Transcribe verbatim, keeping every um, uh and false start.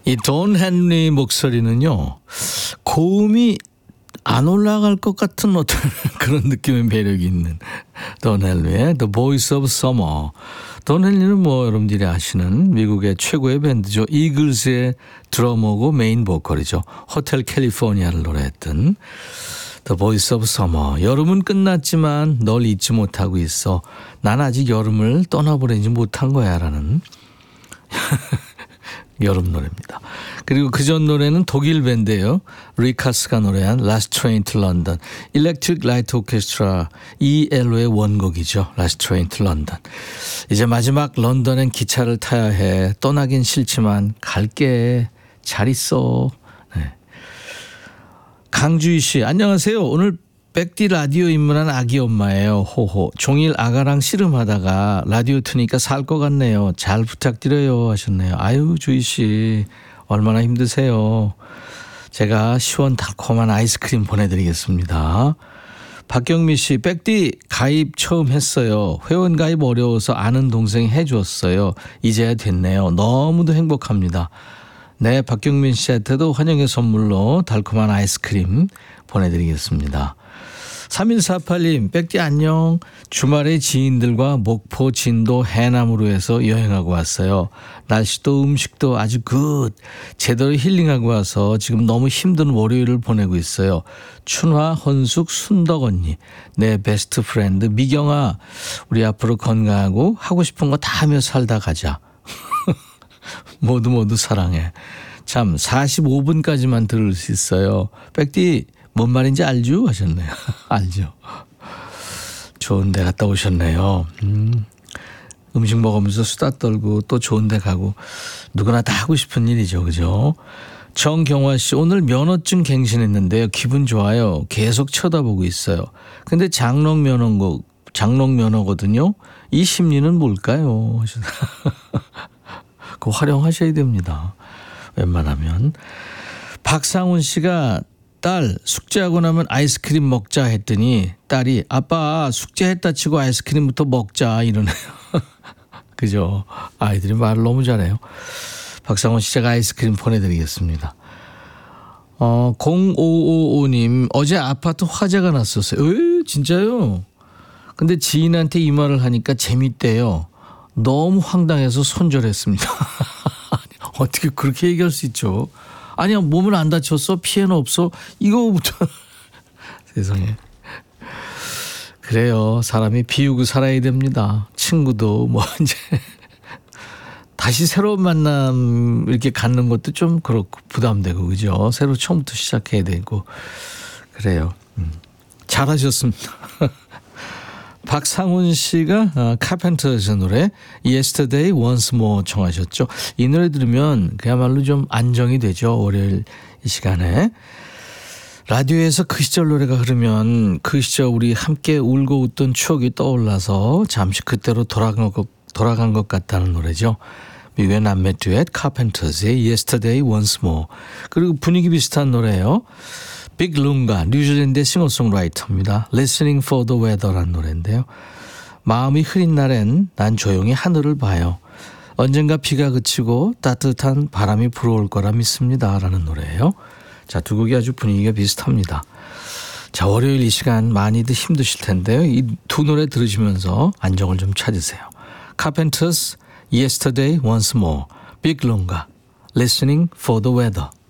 이 돈 헨리 목소리는요, 고음이 안 올라갈 것 같은 어떤 그런 느낌의 매력이 있는 돈 헨리의 The Voice of Summer. 돈 헨리는 뭐 여러분들이 아시는 미국의 최고의 밴드죠. 이글스의 드러머고 메인 보컬이죠. 호텔 캘리포니아를 노래했던 The Voice of Summer. 여름은 끝났지만 널 잊지 못하고 있어. 난 아직 여름을 떠나보내지 못한 거야 라는 여름 노래입니다. 그리고 그전 노래는 독일 밴드예요. 리카스가 노래한 Last Train to London. Electric Light Orchestra 이엘오의 원곡이죠. Last Train to London. 이제 마지막 런던엔 기차를 타야 해. 떠나긴 싫지만 갈게. 잘 있어. 네. 강주희 씨, 안녕하세요. 오늘 백디 라디오 입문한 아기 엄마예요. 호호. 종일 아가랑 씨름하다가 라디오 트니까 살 것 같네요. 잘 부탁드려요 하셨네요. 아유 주희 씨 얼마나 힘드세요. 제가 시원 달콤한 아이스크림 보내드리겠습니다. 박경미 씨, 백디 가입 처음 했어요. 회원 가입 어려워서 아는 동생이 해주었어요. 이제야 됐네요. 너무도 행복합니다. 네, 박경민 씨한테도 환영의 선물로 달콤한 아이스크림 보내드리겠습니다. 삼일사팔 님, 백디 안녕. 주말에 지인들과 목포, 진도, 해남으로 해서 여행하고 왔어요. 날씨도 음식도 아주 굿. 제대로 힐링하고 와서 지금 너무 힘든 월요일을 보내고 있어요. 춘화, 헌숙, 순덕 언니, 내 베스트 프렌드 미경아, 우리 앞으로 건강하고 하고 싶은 거 다 하며 살다 가자. 모두 모두 사랑해. 참 사십오 분까지만 들을 수 있어요. 백디 뭔 말인지 알죠? 하셨네요. 알죠. 좋은 데 갔다 오셨네요. 음, 음식 먹으면서 수다 떨고 또 좋은 데 가고 누구나 다 하고 싶은 일이죠. 그죠? 정경화 씨, 오늘 면허증 갱신했는데요. 기분 좋아요. 계속 쳐다보고 있어요. 근데 장롱 면허고, 장롱 면허거든요. 이 심리는 뭘까요? 그거 활용하셔야 됩니다. 웬만하면. 박상훈 씨가 딸 숙제하고 나면 아이스크림 먹자 했더니 딸이 아빠 숙제했다 치고 아이스크림부터 먹자 이러네요. 그죠? 아이들이 말을 너무 잘해요. 박상훈 씨 제가 아이스크림 보내드리겠습니다. 어, 공오오오 님, 어제 아파트 화재가 났었어요. 에 진짜요? 근데 지인한테 이 말을 하니까 재밌대요. 너무 황당해서 손절했습니다. 어떻게 그렇게 얘기할 수 있죠? 아니야, 몸을 안 다쳤어? 피해는 없어? 이거부터. 세상에. 그래요. 사람이 비우고 살아야 됩니다. 친구도 뭐 이제 다시 새로운 만남 이렇게 갖는 것도 좀 그렇고 부담되고 그죠? 새로 처음부터 시작해야 되고 그래요. 음. 잘하셨습니다. 박상훈 씨가 카펜터스의 노래 Yesterday Once More 청하셨죠. 이 노래 들으면 그야말로 좀 안정이 되죠. 월요일 이 시간에. 라디오에서 그 시절 노래가 흐르면 그 시절 우리 함께 울고 웃던 추억이 떠올라서 잠시 그때로 돌아간 것, 돌아간 것 같다는 노래죠. 미국의 남매 듀엣 카펜터스의 Yesterday Once More. 그리고 분위기 비슷한 노래예요. 빅 룽가, 뉴질랜드의 싱어송라이터입니다. Listening for the Weather라는 노래인데요. 마음이 흐린 날엔 난 조용히 하늘을 봐요. 언젠가 비가 그치고 따뜻한 바람이 불어올 거라 믿습니다. 라는 노래예요. 자, 두 곡이 아주 분위기가 비슷합니다. 자, 월요일 이 시간 많이들 힘드실 텐데요. 이 두 노래 들으시면서 안정을 좀 찾으세요. Carpenters, Yesterday Once More, 빅 룽가, Listening for the Weather.